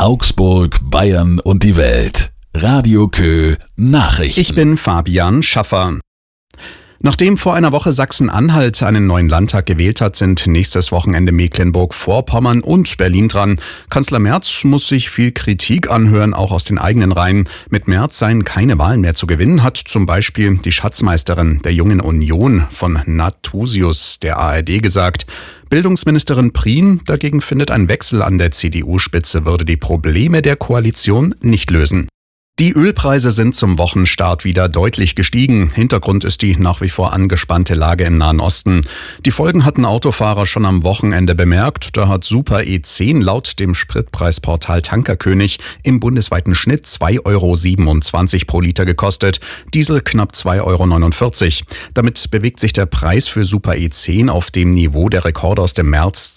Augsburg, Bayern und die Welt. Radio Kö Nachrichten. Ich bin Fabian Schaffer. Nachdem vor einer Woche Sachsen-Anhalt einen neuen Landtag gewählt hat, sind nächstes Wochenende Mecklenburg-Vorpommern und Berlin dran. Kanzler Merz muss sich viel Kritik anhören, auch aus den eigenen Reihen. Mit Merz seien keine Wahlen mehr zu gewinnen, hat zum Beispiel die Schatzmeisterin der Jungen Union von Nathusius der ARD gesagt. Bildungsministerin Prien dagegen findet, ein Wechsel an der CDU-Spitze würde die Probleme der Koalition nicht lösen. Die Ölpreise sind zum Wochenstart wieder deutlich gestiegen. Hintergrund ist die nach wie vor angespannte Lage im Nahen Osten. Die Folgen hatten Autofahrer schon am Wochenende bemerkt. Da hat Super E10 laut dem Spritpreisportal Tankerkönig im bundesweiten Schnitt 2,27 € pro Liter gekostet. Diesel knapp 2,49 €. Damit bewegt sich der Preis für Super E10 auf dem Niveau der Rekorde aus dem März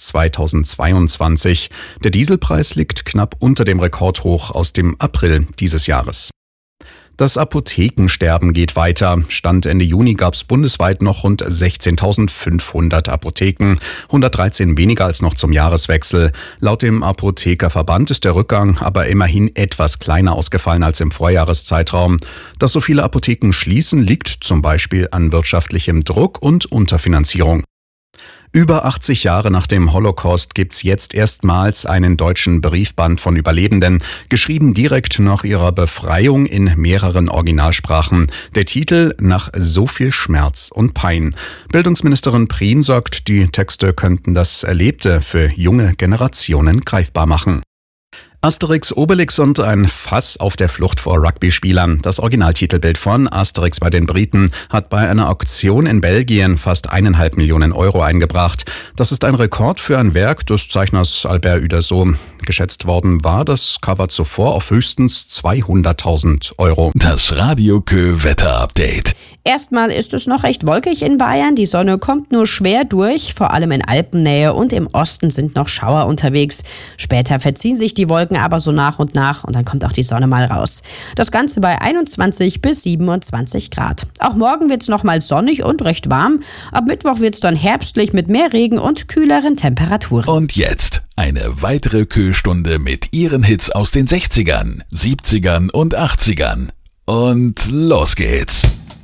2022. Der Dieselpreis liegt knapp unter dem Rekordhoch aus dem April dieses Jahres. Das Apothekensterben geht weiter. Stand Ende Juni gab es bundesweit noch rund 16.500 Apotheken, 113 weniger als noch zum Jahreswechsel. Laut dem Apothekerverband ist der Rückgang aber immerhin etwas kleiner ausgefallen als im Vorjahreszeitraum. Dass so viele Apotheken schließen, liegt zum Beispiel an wirtschaftlichem Druck und Unterfinanzierung. Über 80 Jahre nach dem Holocaust gibt's jetzt erstmals einen deutschen Briefband von Überlebenden, geschrieben direkt nach ihrer Befreiung in mehreren Originalsprachen. Der Titel Nach so viel Schmerz und Pein. Bildungsministerin Prien sagt, die Texte könnten das Erlebte für junge Generationen greifbar machen. Asterix, Obelix und ein Fass auf der Flucht vor Rugby-Spielern. Das Originaltitelbild von Asterix bei den Briten hat bei einer Auktion in Belgien fast 1,5 Millionen € eingebracht. Das ist ein Rekord für ein Werk des Zeichners Albert Uderzo. Geschätzt worden war das Cover zuvor auf höchstens 200.000 €. Das Radio Kö Wetter-Update. Erstmal ist es noch recht wolkig in Bayern. Die Sonne kommt nur schwer durch. Vor allem in Alpennähe und im Osten sind noch Schauer unterwegs. Später verziehen sich die Wolken aber so nach und dann kommt auch die Sonne mal raus. Das Ganze bei 21 bis 27 Grad. Auch morgen wird es nochmal sonnig und recht warm. Ab Mittwoch wird es dann herbstlich mit mehr Regen und kühleren Temperaturen. Und jetzt eine weitere Kö-Stunde mit ihren Hits aus den 60ern, 70ern und 80ern. Und los geht's.